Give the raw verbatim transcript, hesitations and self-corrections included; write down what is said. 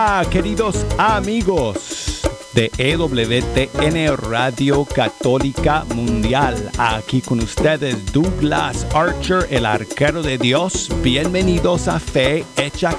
Ah, queridos amigos de E W T N Radio Católica Mundial, aquí con ustedes Douglas Archer, el arquero de Dios. Bienvenidos a Fe Hecha